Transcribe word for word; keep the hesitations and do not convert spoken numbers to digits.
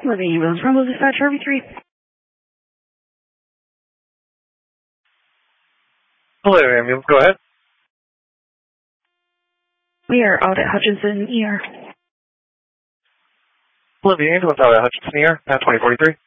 Living ambulance, Rumble Dispatch, Harvey three. Hello, ambulance, go ahead. We are out at Hutchinson E R. Hello, the ambulance out at Hutchinson E R, at twenty forty-three.